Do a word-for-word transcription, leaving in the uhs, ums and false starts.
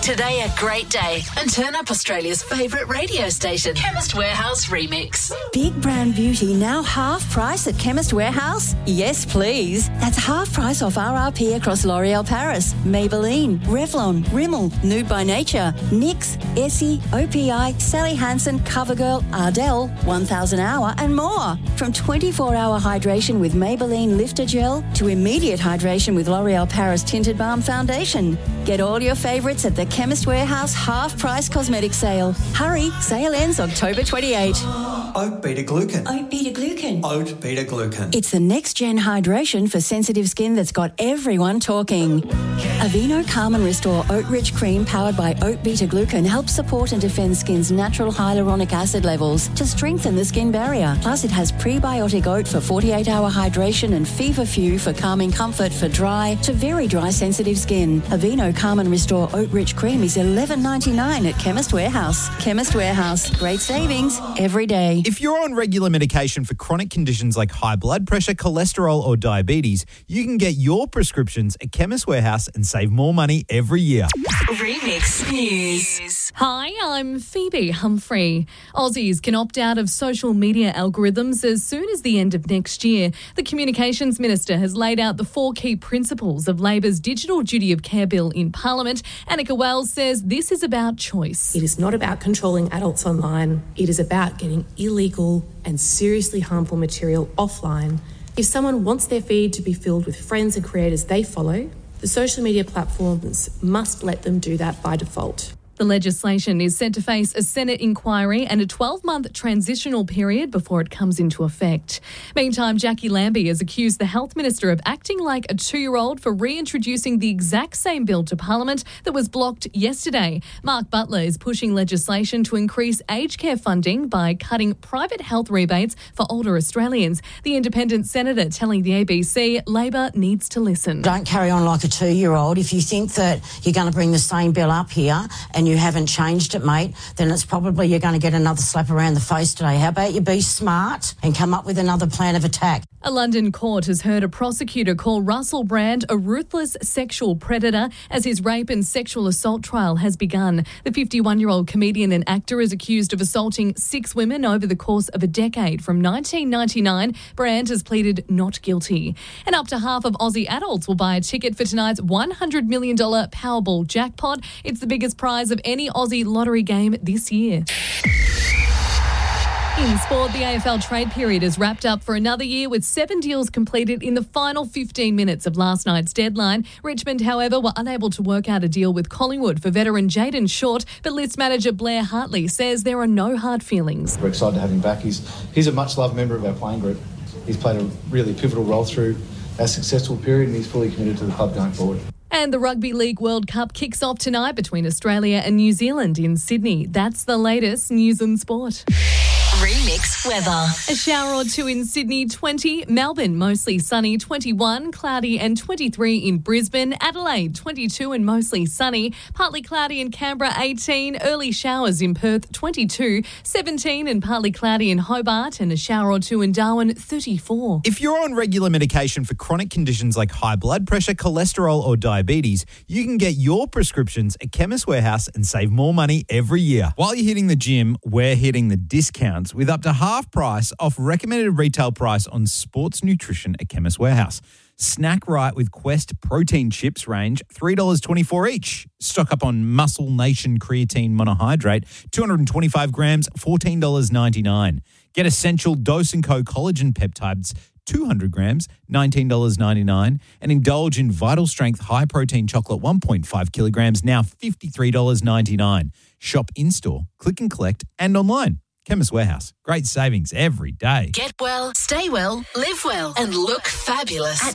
today a great day and turn up Australia's favourite radio station, Chemist Warehouse Remix. Big brand beauty now half price at Chemist Warehouse? Yes, please. That's half price off R R P across L'Oreal Paris, Maybelline, Revlon, Rimmel, Nude by Nature, N Y X, Essie, O P I, Sally Hansen, CoverGirl, Ardell, one thousand hour and more. From twenty-four hour hydration with Maybelline Lifter Gel to immediate hydration with L'Oreal Paris Tinted Balm Foundation. Get all your favourites at the Chemist Warehouse half price cosmetic sale. Hurry, sale ends October twenty-eighth. Oat beta-glucan. Oat beta-glucan. Oat beta-glucan. It's the next-gen hydration for sensitive skin that's got everyone talking. Aveeno Calm and Restore Oat-Rich Cream powered by oat beta-glucan helps support and defend skin's natural hyaluronic acid levels to strengthen the skin barrier. Plus, it has prebiotic oat for forty-eight hour hydration and feverfew for calming comfort for dry to very dry sensitive skin. Aveeno Calm and Restore Oat-Rich Cream is eleven ninety-nine at Chemist Warehouse. Chemist Warehouse. Great savings every day. If you're on regular medication for chronic conditions like high blood pressure, cholesterol or diabetes, you can get your prescriptions at Chemist Warehouse and save more money every year. Remix News. Hi, I'm Phoebe Humphrey. Aussies can opt out of social media algorithms as soon as the end of next year. The Communications Minister has laid out the four key principles of Labor's Digital Duty of Care Bill in Parliament. Annika Wells says this is about choice. It is not about controlling adults online. It is about getting illegal and seriously harmful material offline. If someone wants their feed to be filled with friends and creators they follow, the social media platforms must let them do that by default. The legislation is set to face a Senate inquiry and a twelve-month transitional period before it comes into effect. Meantime, Jackie Lambie has accused the Health Minister of acting like a two-year-old for reintroducing the exact same bill to Parliament that was blocked yesterday. Mark Butler is pushing legislation to increase aged care funding by cutting private health rebates for older Australians. The independent senator telling the A B C Labor needs to listen. Don't carry on like a two-year-old. If you think that you're going to bring the same bill up here and you haven't changed it, mate, then it's probably you're going to get another slap around the face today. How about you be smart and come up with another plan of attack? A London court has heard a prosecutor call Russell Brand a ruthless sexual predator as his rape and sexual assault trial has begun. The fifty-one-year-old comedian and actor is accused of assaulting six women over the course of a decade from nineteen ninety-nine. Brand has pleaded not guilty. And up to half of Aussie adults will buy a ticket for tonight's one hundred million dollars Powerball jackpot. It's the biggest prize of any Aussie lottery game this year. In sport, the A F L trade period is wrapped up for another year with seven deals completed in the final fifteen minutes of last night's deadline. Richmond, however, were unable to work out a deal with Collingwood for veteran Jayden Short, but list manager Blair Hartley says there are no hard feelings. We're excited to have him back. He's, he's a much-loved member of our playing group. He's played a really pivotal role through our successful period and he's fully committed to the club going forward. And the Rugby League World Cup kicks off tonight between Australia and New Zealand in Sydney. That's the latest news and sport. Remix weather. A shower or two in Sydney, twenty. Melbourne, mostly sunny, twenty-one. Cloudy and twenty-three in Brisbane. Adelaide, twenty-two and mostly sunny. Partly cloudy in Canberra, eighteen. Early showers in Perth, twenty-two. seventeen and partly cloudy in Hobart. And a shower or two in Darwin, thirty-four. If you're on regular medication for chronic conditions like high blood pressure, cholesterol or diabetes, you can get your prescriptions at Chemist Warehouse and save more money every year. While you're hitting the gym, we're hitting the discounts with up to half price off recommended retail price on sports nutrition at Chemist Warehouse. Snack right with Quest protein chips range, three dollars twenty-four each. Stock up on Muscle Nation creatine monohydrate, two hundred twenty-five grams, fourteen dollars ninety-nine. Get Essential Dose and Co collagen peptides, two hundred grams, nineteen dollars ninety-nine. And indulge in Vital Strength high protein chocolate, one point five kilograms, now fifty-three dollars ninety-nine. Shop in-store, click and collect, and online. Chemist Warehouse. Great savings every day. Get well, stay well, live well, and look fabulous at